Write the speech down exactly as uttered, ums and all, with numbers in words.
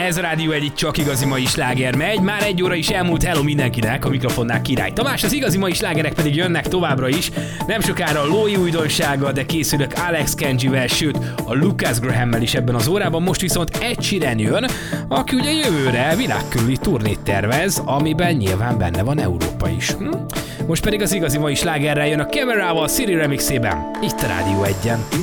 Ez a Rádió egy, itt csak igazi mai sláger megy. Már egy óra is elmúlt, hello mindenkinek, a mikrofonnál Király Tamás, az igazi mai slágerek pedig jönnek továbbra is. Nem sokára a Lói újdonsága, de készülök Alex Kenjivel, sőt a Lucas Grahammel is ebben az órában. Most viszont Ed Sheeran jön, aki ugye jövőre világkörüli turnét tervez, amiben nyilván benne van Európa is. Hm? Most pedig az igazi mai slágerrel jön a Camerával Siri remixében, itt a Rádió egyen.